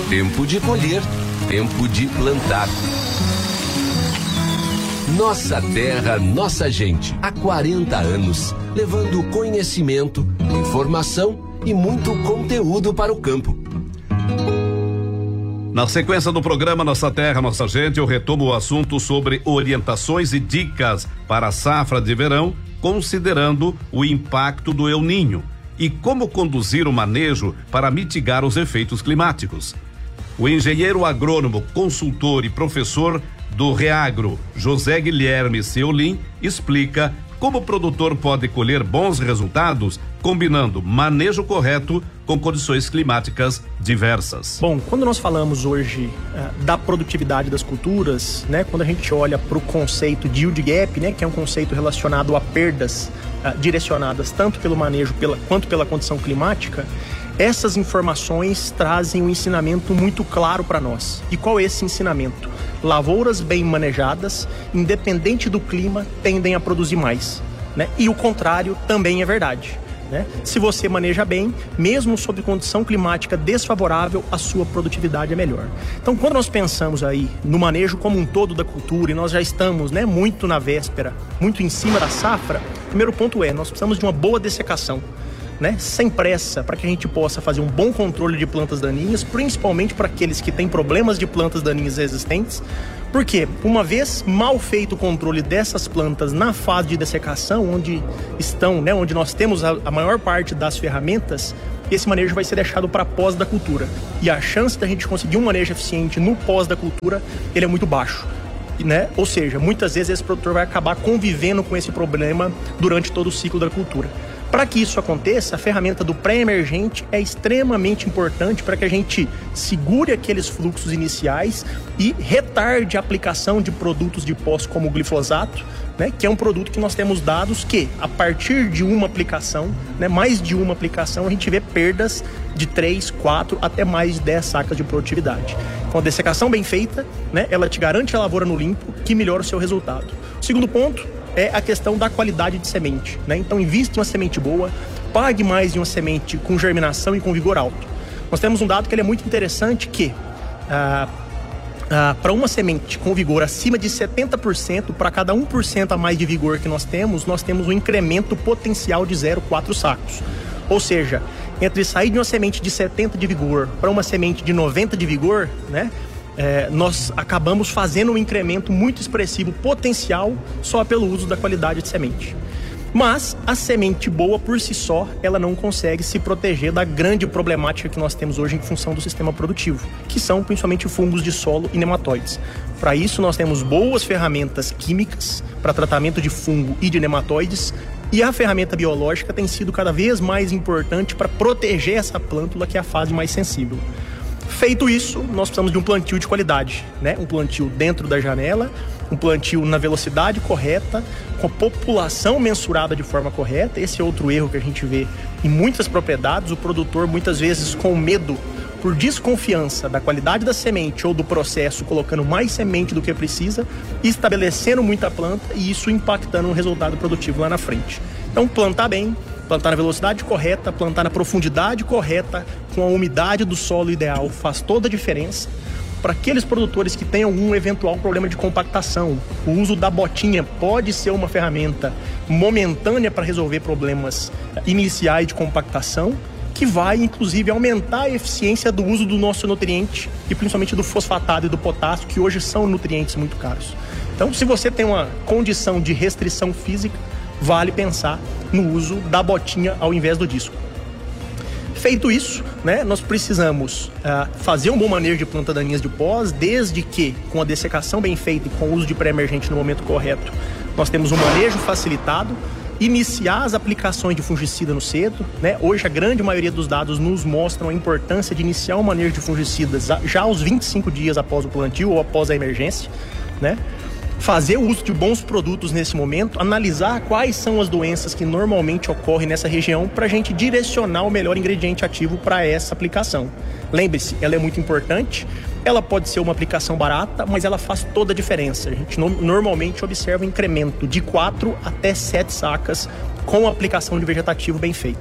Tempo de colher, tempo de plantar. Nossa terra, nossa gente. Há 40 anos, levando conhecimento, informação e muito conteúdo para o campo. Na sequência do programa Nossa Terra, Nossa Gente, eu retomo o assunto sobre orientações e dicas para a safra de verão, considerando o impacto do El Niño e como conduzir o manejo para mitigar os efeitos climáticos. O engenheiro agrônomo, consultor e professor do Reagro, José Guilherme Seolim, explica como o produtor pode colher bons resultados combinando manejo correto com condições climáticas diversas. Bom, quando nós falamos hoje da produtividade das culturas, né, quando a gente olha para o conceito de yield gap, né, que é um conceito relacionado a perdas direcionadas tanto pelo manejo quanto pela condição climática, essas informações trazem um ensinamento muito claro para nós. E qual é esse ensinamento? Lavouras bem manejadas, independente do clima, tendem a produzir mais, né? E o contrário também é verdade, né? Se você maneja bem, mesmo sob condição climática desfavorável, a sua produtividade é melhor. Então, quando nós pensamos aí no manejo como um todo da cultura, e nós já estamos, né, muito na véspera, muito em cima da safra, o primeiro ponto nós precisamos de uma boa dessecação, né, sem pressa, para que a gente possa fazer um bom controle de plantas daninhas, principalmente para aqueles que têm problemas de plantas daninhas resistentes, porque uma vez mal feito o controle dessas plantas na fase de dessecação, onde estão, né, onde nós temos a maior parte das ferramentas, esse manejo vai ser deixado para pós da cultura, e a chance da gente conseguir um manejo eficiente no pós da cultura, ele é muito baixo, né? Ou seja, muitas vezes esse produtor vai acabar convivendo com esse problema durante todo o ciclo da cultura. Para que isso aconteça, a ferramenta do pré-emergente é extremamente importante para que a gente segure aqueles fluxos iniciais e retarde a aplicação de produtos de pós como o glifosato, né, que é um produto que nós temos dados que, a partir de uma aplicação, né, mais de uma aplicação, a gente vê perdas de 3, 4, até mais de 10 sacas de produtividade. Com a dessecação bem feita, né, ela te garante a lavoura no limpo, que melhora o seu resultado. O segundo ponto é a questão da qualidade de semente, né? Então, invista em uma semente boa, pague mais em uma semente com germinação e com vigor alto. Nós temos um dado que ele é muito interessante, que para uma semente com vigor acima de 70%, para cada 1% a mais de vigor que nós temos um incremento potencial de 0,4 sacos. Ou seja, entre sair de uma semente de 70 de vigor para uma semente de 90 de vigor, né, nós acabamos fazendo um incremento muito expressivo potencial só pelo uso da qualidade de semente. Mas a semente boa por si só, ela não consegue se proteger da grande problemática que nós temos hoje em função do sistema produtivo, que são principalmente fungos de solo e nematóides. Para isso nós temos boas ferramentas químicas para tratamento de fungo e de nematóides, e a ferramenta biológica tem sido cada vez mais importante para proteger essa plântula, que é a fase mais sensível. Feito isso, nós precisamos de um plantio de qualidade, né? Um plantio dentro da janela, um plantio na velocidade correta, com a população mensurada de forma correta. Esse é outro erro que a gente vê em muitas propriedades, o produtor muitas vezes com medo, por desconfiança da qualidade da semente ou do processo, colocando mais semente do que precisa, estabelecendo muita planta e isso impactando no resultado produtivo lá na frente. Então, plantar bem, plantar na velocidade correta, plantar na profundidade correta, com a umidade do solo ideal, faz toda a diferença. Para aqueles produtores que têm algum eventual problema de compactação, o uso da botinha pode ser uma ferramenta momentânea para resolver problemas iniciais de compactação, que vai, inclusive, aumentar a eficiência do uso do nosso nutriente e principalmente do fosfatado e do potássio, que hoje são nutrientes muito caros. Então, se você tem uma condição de restrição física, vale pensar no uso da botinha ao invés do disco. Feito isso, né, nós precisamos fazer um bom manejo de plantas daninhas de pós, desde que, com a dessecação bem feita e com o uso de pré-emergente no momento correto, nós temos um manejo facilitado, iniciar as aplicações de fungicida no cedo, né? Hoje a grande maioria dos dados nos mostram a importância de iniciar o manejo de fungicidas já aos 25 dias após o plantio ou após a emergência, né? Fazer o uso de bons produtos nesse momento, analisar quais são as doenças que normalmente ocorrem nessa região para a gente direcionar o melhor ingrediente ativo para essa aplicação. Lembre-se, ela é muito importante, ela pode ser uma aplicação barata, mas ela faz toda a diferença. A gente normalmente observa um incremento de 4 até 7 sacas com a aplicação de vegetativo bem feita.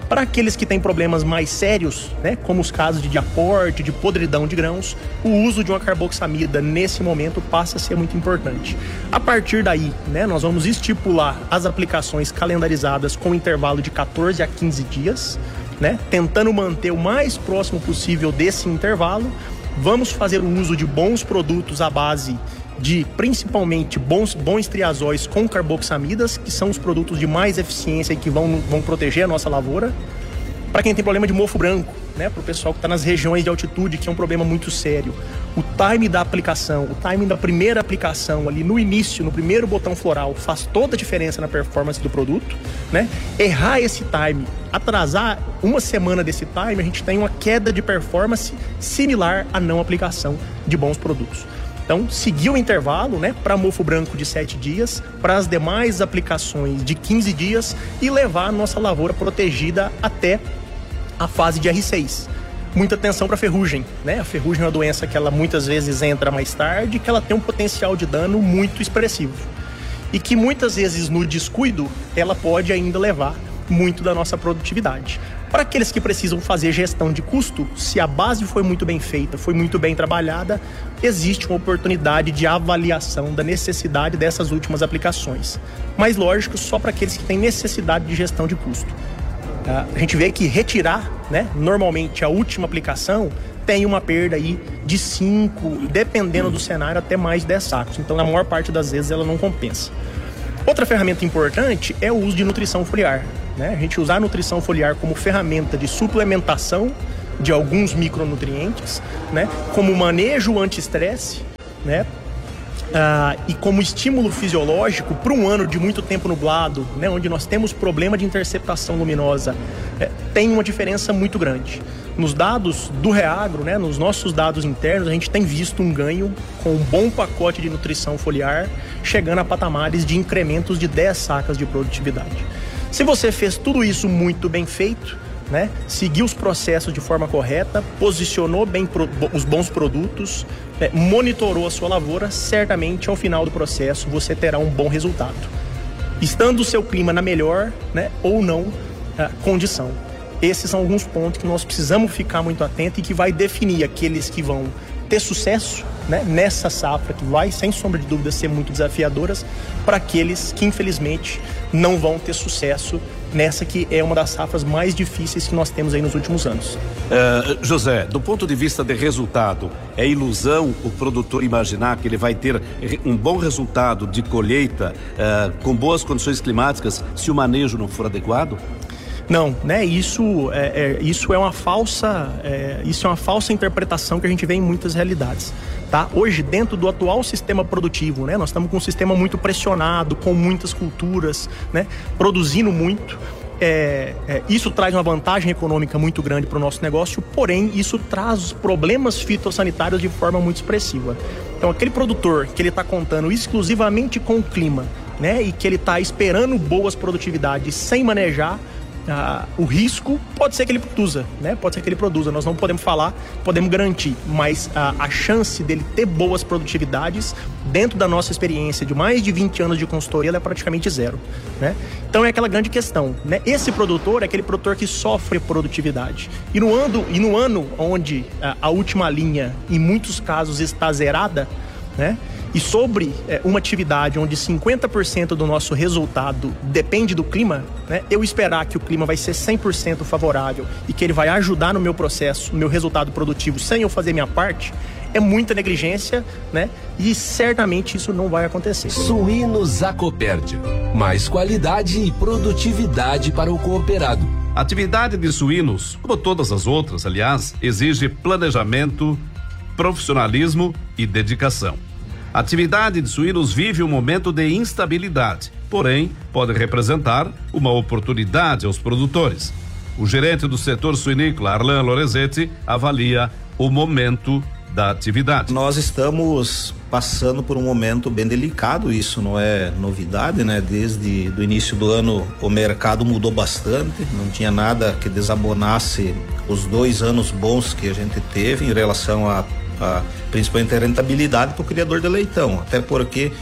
Para aqueles que têm problemas mais sérios, né, como os casos de aporte, de podridão de grãos, o uso de uma carboxamida nesse momento passa a ser muito importante. A partir daí, né, nós vamos estipular as aplicações calendarizadas com intervalo de 14 a 15 dias, né, tentando manter o mais próximo possível desse intervalo. Vamos fazer o uso de bons produtos à base de principalmente bons triazóis com carboxamidas, que são os produtos de mais eficiência e que vão proteger a nossa lavoura. Para quem tem problema de mofo branco, né, para o pessoal que está nas regiões de altitude, que é um problema muito sério, o time da aplicação, o time da primeira aplicação ali no início, no primeiro botão floral, faz toda a diferença na performance do produto, né? Errar esse time, atrasar uma semana desse time, a gente tem uma queda de performance similar à não aplicação de bons produtos. Então, seguir o intervalo, né, para mofo branco de 7 dias, para as demais aplicações de 15 dias e levar a nossa lavoura protegida até a fase de R6. Muita atenção para a ferrugem, né? A ferrugem é uma doença que ela muitas vezes entra mais tarde, que ela tem um potencial de dano muito expressivo. E que muitas vezes no descuido, ela pode ainda levar muito da nossa produtividade. Para aqueles que precisam fazer gestão de custo, se a base foi muito bem feita, foi muito bem trabalhada, existe uma oportunidade de avaliação da necessidade dessas últimas aplicações. Mas, lógico, só para aqueles que têm necessidade de gestão de custo. A gente vê que retirar, né, normalmente a última aplicação tem uma perda aí de 5, dependendo do cenário, até mais de 10 sacos. Então, na maior parte das vezes, ela não compensa. Outra ferramenta importante é o uso de nutrição foliar, né? A gente usar a nutrição foliar como ferramenta de suplementação de alguns micronutrientes, né? Como manejo anti-estresse, né? E como estímulo fisiológico para um ano de muito tempo nublado, né? Onde nós temos problema de interceptação luminosa, tem uma diferença muito grande. Nos dados do Reagro, né, nos nossos dados internos, a gente tem visto um ganho com um bom pacote de nutrição foliar, chegando a patamares de incrementos de 10 sacas de produtividade. Se você fez tudo isso muito bem feito, né, seguiu os processos de forma correta, posicionou bem os bons produtos, monitorou a sua lavoura, certamente ao final do processo você terá um bom resultado. Estando o seu clima na melhor, né, ou não condição. Esses são alguns pontos que nós precisamos ficar muito atentos e que vai definir aqueles que vão ter sucesso, né, nessa safra, que vai, sem sombra de dúvida, ser muito desafiadoras, para aqueles que, infelizmente, não vão ter sucesso nessa que é uma das safras mais difíceis que nós temos aí nos últimos anos. José, do ponto de vista de resultado, é ilusão o produtor imaginar que ele vai ter um bom resultado de colheita com boas condições climáticas se o manejo não for adequado? Não, né? Isso é uma falsa interpretação que a gente vê em muitas realidades, tá? Hoje, dentro do atual sistema produtivo, né? Nós estamos com um sistema muito pressionado, com muitas culturas, né? Produzindo muito. Isso traz uma vantagem econômica muito grande para o nosso negócio, porém isso traz problemas fitossanitários de forma muito expressiva. Então, aquele produtor que ele está contando exclusivamente com o clima, né? E que ele está esperando boas produtividades sem manejar o risco, pode ser que ele produza, né? Pode ser que ele produza, nós não podemos falar, podemos garantir, mas a chance dele ter boas produtividades, dentro da nossa experiência de mais de 20 anos de consultoria, ela é praticamente zero, né? Então é aquela grande questão, né? Esse produtor é aquele produtor que sofre produtividade. E no ano onde a última linha, em muitos casos, está zerada, né? E sobre uma atividade onde 50% do nosso resultado depende do clima, né, eu esperar que o clima vai ser 100% favorável e que ele vai ajudar no meu processo, no meu resultado produtivo, sem eu fazer minha parte, é muita negligência, né? E certamente isso não vai acontecer. Suínos Acopérdia. Mais qualidade e produtividade para o cooperado. A atividade de suínos, como todas as outras, aliás, exige planejamento, profissionalismo e dedicação. A atividade de suínos vive um momento de instabilidade, porém pode representar uma oportunidade aos produtores. O gerente do setor suinícola, Arlan Lorenzetti, avalia o momento da atividade. Nós estamos passando por um momento bem delicado, isso não é novidade, né? Desde o início do ano o mercado mudou bastante, não tinha nada que desabonasse os 2 anos bons que a gente teve em relação a principalmente a rentabilidade para o criador de leitão, até porque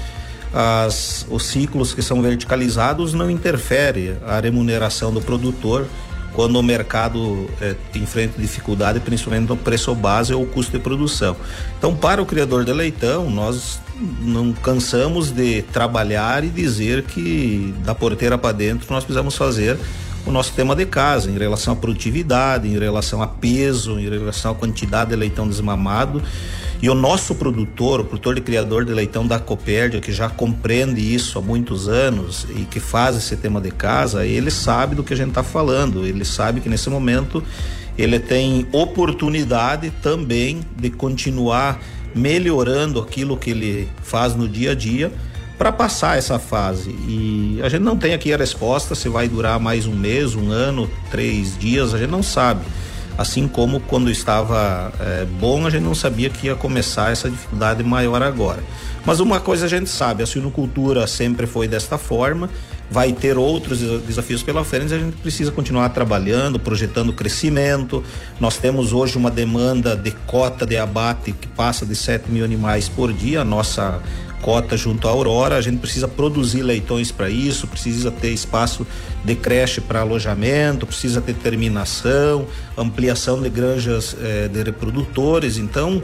os ciclos que são verticalizados não interferem a remuneração do produtor quando o mercado enfrenta dificuldade, principalmente no preço base ou custo de produção. Então, para o criador de leitão, nós não cansamos de trabalhar e dizer que da porteira para dentro nós precisamos fazer o nosso tema de casa, em relação à produtividade, em relação a peso, em relação à quantidade de leitão desmamado. E o nosso produtor, o produtor de criador de leitão da Copérdia, que já compreende isso há muitos anos e que faz esse tema de casa, ele sabe do que a gente está falando, ele sabe que nesse momento ele tem oportunidade também de continuar melhorando aquilo que ele faz no dia a dia para passar essa fase. E a gente não tem aqui a resposta se vai durar mais um mês, um ano, 3 dias, a gente não sabe. Assim como quando estava bom, a gente não sabia que ia começar essa dificuldade maior agora. Mas uma coisa a gente sabe, a suinocultura sempre foi desta forma, vai ter outros desafios pela frente, a gente precisa continuar trabalhando, projetando crescimento. Nós temos hoje uma demanda de cota de abate que passa de 7 mil animais por dia, a nossa cota junto à Aurora, a gente precisa produzir leitões para isso, precisa ter espaço de creche para alojamento, precisa ter terminação, ampliação de granjas de reprodutores. Então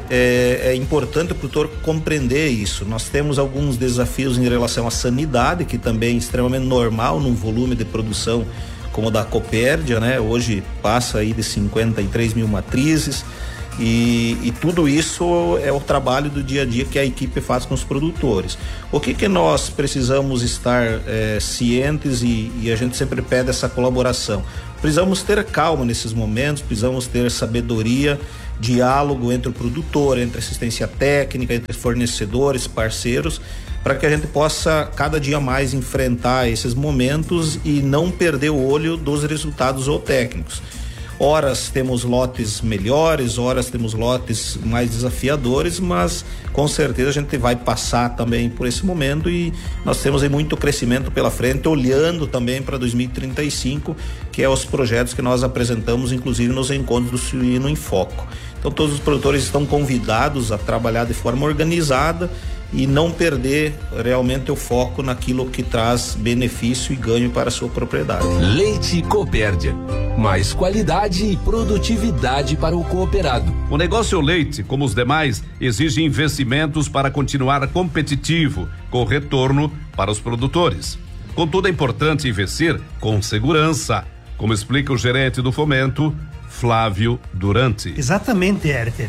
é importante o produtor compreender isso. Nós temos alguns desafios em relação à sanidade, que também é extremamente normal num volume de produção como o da Copérdia, né? Hoje passa aí de 53 mil matrizes. E tudo isso é o trabalho do dia a dia que a equipe faz com os produtores. O que nós precisamos estar cientes e a gente sempre pede essa colaboração? Precisamos ter calma nesses momentos, precisamos ter sabedoria, diálogo entre o produtor, entre assistência técnica, entre fornecedores, parceiros, para que a gente possa cada dia mais enfrentar esses momentos e não perder o olho dos resultados zootécnicos. Horas temos lotes melhores, horas temos lotes mais desafiadores, mas com certeza a gente vai passar também por esse momento e nós temos aí muito crescimento pela frente, olhando também para 2035, que é os projetos que nós apresentamos, inclusive nos encontros do Suíno em Foco. Então todos os produtores estão convidados a trabalhar de forma organizada e não perder realmente o foco naquilo que traz benefício e ganho para a sua propriedade. Leite Copérdia. Mais qualidade e produtividade para o cooperado. O negócio leite, como os demais, exige investimentos para continuar competitivo, com retorno para os produtores. Contudo, é importante investir com segurança, como explica o gerente do Fomento, Flávio Durante. Exatamente, Herter.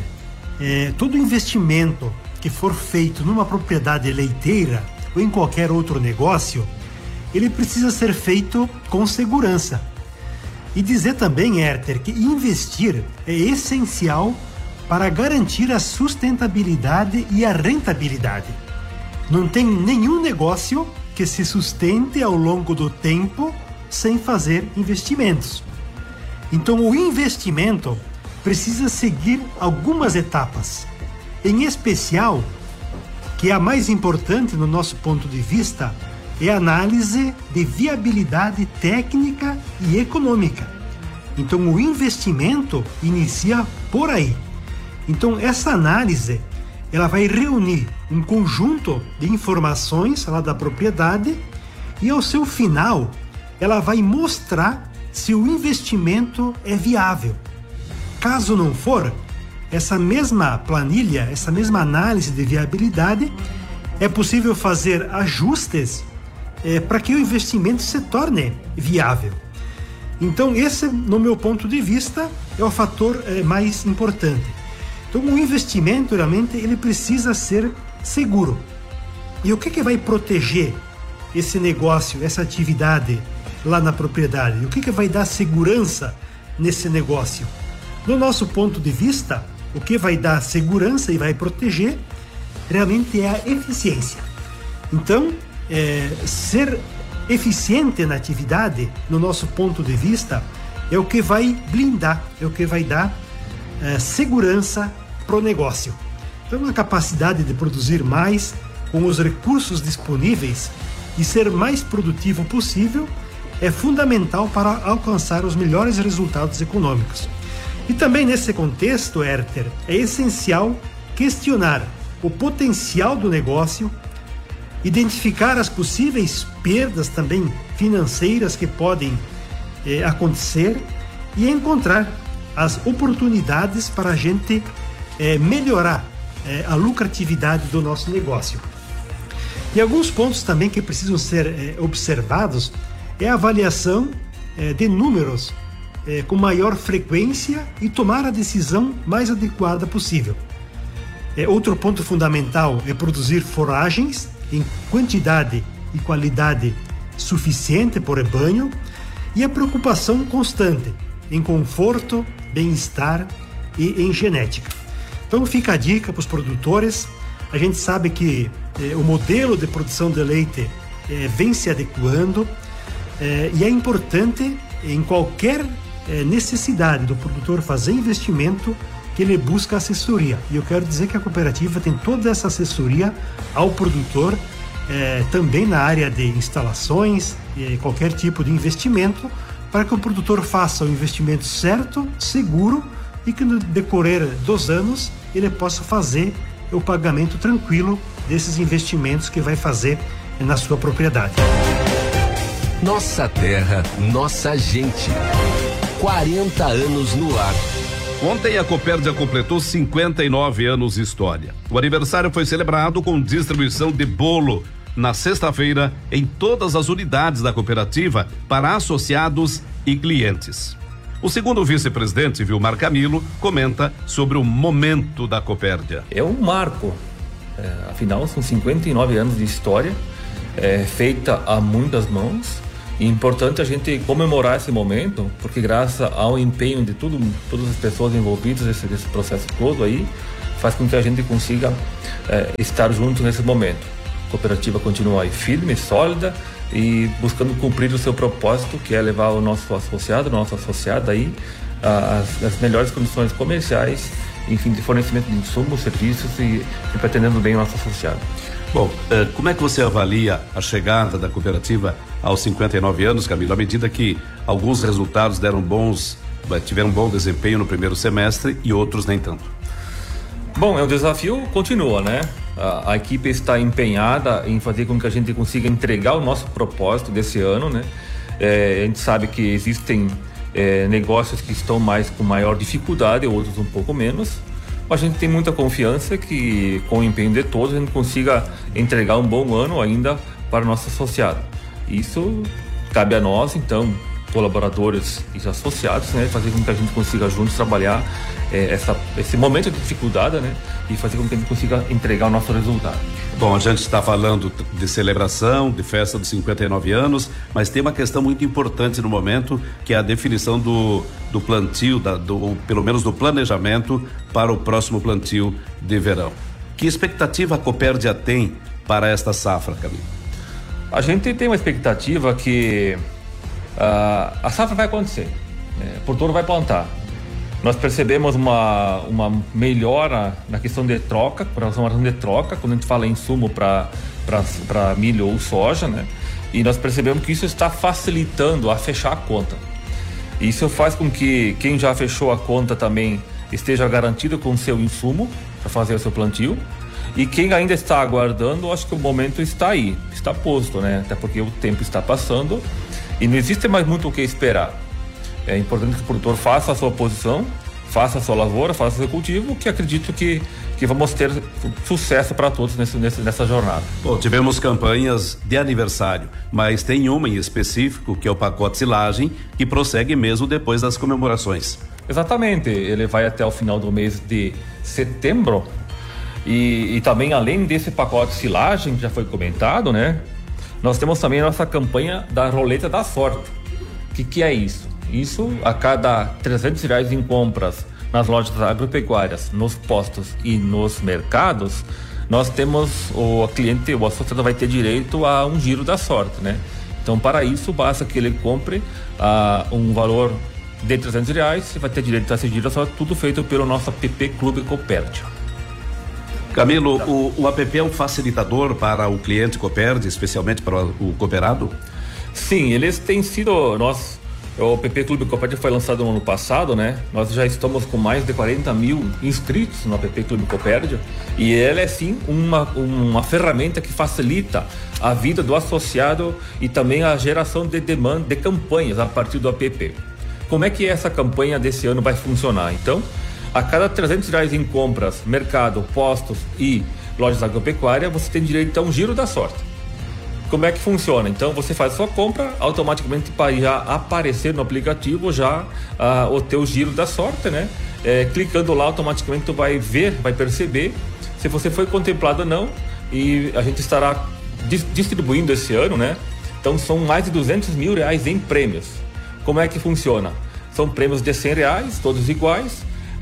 Todo investimento que for feito numa propriedade leiteira ou em qualquer outro negócio, ele precisa ser feito com segurança. E dizer também, Herter, que investir é essencial para garantir a sustentabilidade e a rentabilidade. Não tem nenhum negócio que se sustente ao longo do tempo sem fazer investimentos. Então, o investimento precisa seguir algumas etapas. Em especial, que é a mais importante no nosso ponto de vista, é a análise de viabilidade técnica e econômica. Então, o investimento inicia por aí. Então, essa análise, ela vai reunir um conjunto de informações lá da propriedade e, ao seu final, ela vai mostrar se o investimento é viável. Caso não for, essa mesma planilha, essa mesma análise de viabilidade, é possível fazer ajustes para que o investimento se torne viável. Então, esse, no meu ponto de vista, é o fator mais importante. Então, o investimento, realmente, ele precisa ser seguro. E o que vai proteger esse negócio, essa atividade lá na propriedade? O que vai dar segurança nesse negócio? No nosso ponto de vista, o que vai dar segurança e vai proteger realmente é a eficiência. Então, ser eficiente na atividade, no nosso ponto de vista, é o que vai blindar, é o que vai dar segurança para o negócio. Então, a capacidade de produzir mais com os recursos disponíveis e ser mais produtivo possível é fundamental para alcançar os melhores resultados econômicos. E também nesse contexto, Herter, é essencial questionar o potencial do negócio, identificar as possíveis perdas também financeiras que podem acontecer e encontrar as oportunidades para a gente melhorar a lucratividade do nosso negócio. E alguns pontos também que precisam ser observados é a avaliação de números com maior frequência e tomar a decisão mais adequada possível. Outro ponto fundamental é produzir foragens em quantidade e qualidade suficiente por rebanho e a preocupação constante em conforto, bem-estar e em genética. Então fica a dica para os produtores. A gente sabe que o modelo de produção de leite vem se adequando e é importante em qualquer necessidade do produtor fazer investimento que ele busca assessoria. E eu quero dizer que a cooperativa tem toda essa assessoria ao produtor, também na área de instalações, qualquer tipo de investimento, para que o produtor faça o investimento certo, seguro, e que no decorrer dos anos ele possa fazer o pagamento tranquilo desses investimentos que vai fazer na sua propriedade. Nossa terra, nossa gente. 40 anos no ar. Ontem a Copérdia completou 59 anos de história. O aniversário foi celebrado com distribuição de bolo na sexta-feira em todas as unidades da cooperativa para associados e clientes. O segundo vice-presidente, Vilmar Camilo, comenta sobre o momento da Copérdia. É um marco, afinal são 59 anos de história, feita a muitas mãos. É importante a gente comemorar esse momento, porque graças ao empenho de todas as pessoas envolvidas nesse processo todo aí, faz com que a gente consiga estar junto nesse momento. A cooperativa continua aí firme, sólida e buscando cumprir o seu propósito, que é levar o nosso associado, nossa associada aí as melhores condições comerciais, enfim, de fornecimento de insumos, serviços e pretendendo bem o nosso associado. Bom, como é que você avalia a chegada da cooperativa aos 59 anos, Camilo, à medida que alguns resultados tiveram bom desempenho no primeiro semestre e outros nem tanto? Bom, o desafio continua, né? A equipe está empenhada em fazer com que a gente consiga entregar o nosso propósito desse ano, né? A gente sabe que existem negócios que estão com maior dificuldade, outros um pouco menos. A gente tem muita confiança que com o empenho de todos a gente consiga entregar um bom ano ainda para o nosso associado. Isso cabe a nós, então, colaboradores e associados, né, fazer com que a gente consiga juntos trabalhar esse momento de dificuldade, né, e fazer com que a gente consiga entregar o nosso resultado. Bom, a gente está falando de celebração, de festa dos 59 anos, mas tem uma questão muito importante no momento, que é a definição do plantio, pelo menos do planejamento para o próximo plantio de verão. Que expectativa a Copérdia tem para esta safra, Camilo? A gente tem uma expectativa que a safra vai acontecer, o produtor vai plantar. Nós percebemos uma melhora na questão de troca, quando a gente fala em insumo para milho ou soja, né? E nós percebemos que isso está facilitando a fechar a conta. Isso faz com que quem já fechou a conta também esteja garantido com o seu insumo para fazer o seu plantio. E quem ainda está aguardando, acho que o momento está aí, está posto, né? Até porque o tempo está passando e não existe mais muito o que esperar. É importante que o produtor faça a sua posição, faça a sua lavoura, faça o seu cultivo, que acredito que vamos ter sucesso para todos nessa jornada. Bom, tivemos campanhas de aniversário, mas tem uma em específico, que é o pacote silagem, que prossegue mesmo depois das comemorações. Exatamente, ele vai até o final do mês de setembro. E também, além desse pacote silagem que já foi comentado, né, nós temos também a nossa campanha da roleta da sorte. O que é isso? Isso, a cada R$300 em compras nas lojas agropecuárias, nos postos e nos mercados, nós temos o associado vai ter direito a um giro da sorte, né? Então, para isso, basta que ele compre um valor de R$300 e vai ter direito a esse giro da sorte, tudo feito pelo nosso app Clube Copérdia. Camilo, o app é um facilitador para o cliente Copérdia, especialmente para o cooperado? Sim, eles têm sido, nós O PP Clube Copérdia foi lançado no ano passado, né? Nós já estamos com mais de 40 mil inscritos no PP Clube Copérdia, e ele é sim uma ferramenta que facilita a vida do associado e também a geração de demanda de campanhas a partir do app. Como é que essa campanha desse ano vai funcionar? Então, a cada R$300 em compras, mercado, postos e lojas agropecuárias, você tem direito a um giro da sorte. Como é que funciona? Então você faz a sua compra, automaticamente vai já aparecer no aplicativo já o teu giro da sorte, né? Clicando lá, automaticamente tu vai ver, vai perceber se você foi contemplado ou não, e a gente estará distribuindo esse ano, né? Então são mais de R$200 mil em prêmios. Como é que funciona? São prêmios de R$100, todos iguais,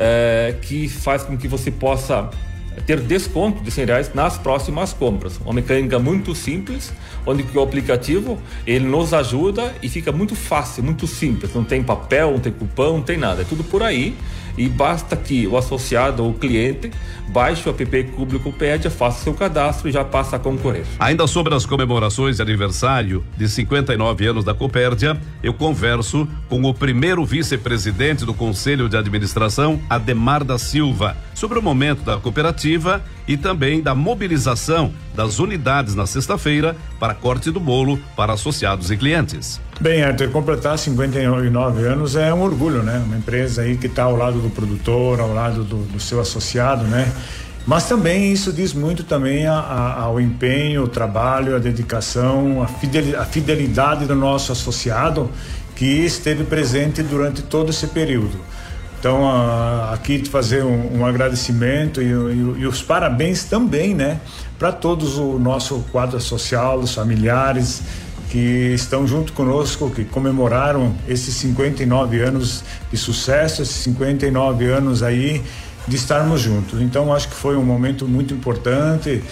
que faz com que você possa ter desconto de R$100 nas próximas compras. Uma mecânica muito simples, onde o aplicativo ele nos ajuda e fica muito fácil, muito simples. Não tem papel, não tem cupom, não tem nada. É tudo por aí, e basta que o associado ou o cliente baixe o app Clube Copérdia, faça seu cadastro e já passa a concorrer. Ainda sobre as comemorações de aniversário de 59 anos da Copérdia, eu converso com o primeiro vice-presidente do Conselho de Administração, Ademar da Silva, sobre o momento da cooperativa e também da mobilização das unidades na sexta-feira para corte do bolo para associados e clientes. Bem, Arthur, completar 59 anos é um orgulho, né? Uma empresa aí que está ao lado do produtor, ao lado do seu associado, né? Mas também isso diz muito também ao empenho, o trabalho, a dedicação, a fidelidade do nosso associado, que esteve presente durante todo esse período. Então, aqui fazer um agradecimento e os parabéns também, né? Para todos o nosso quadro social, os familiares que estão junto conosco, que comemoraram esses 59 anos de sucesso, esses 59 anos aí de estarmos juntos. Então, acho que foi um momento muito importante.